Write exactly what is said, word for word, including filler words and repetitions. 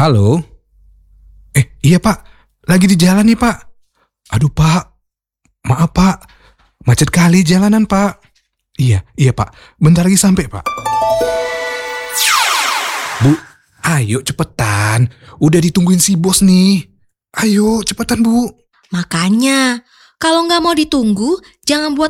Halo? Eh, iya Pak. Lagi di jalan nih Pak. Aduh Pak. Maaf Pak. Macet kali jalanan Pak. Iya, iya Pak. Bentar lagi sampai Pak. Bu, ayo cepetan. Udah ditungguin si bos nih. Ayo cepetan Bu. Makanya, kalau nggak mau ditunggu, jangan buat